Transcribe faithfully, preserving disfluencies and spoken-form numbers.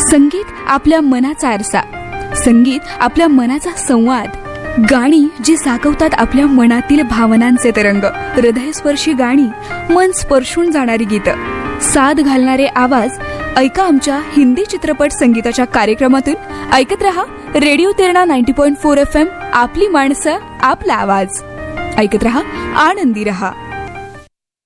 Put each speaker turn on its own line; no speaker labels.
संगीत आपल्या मनाचा आरसा, संगीत आपल्या मनाचा संवाद, गाणी जी साकवतात आपल्या मनातील भावनांचे तरंग, हृदयस्पर्शी गाणी, मन स्पर्शून जाणारी गीतं, साद घालणारे आवाज. ऐका आमच्या हिंदी चित्रपट संगीताच्या कार्यक्रमातून. ऐकत रहा radio Terna ninety point four F M. आपली माणसं, आपला आवाज. ऐकत रहा, आनंदी रहा.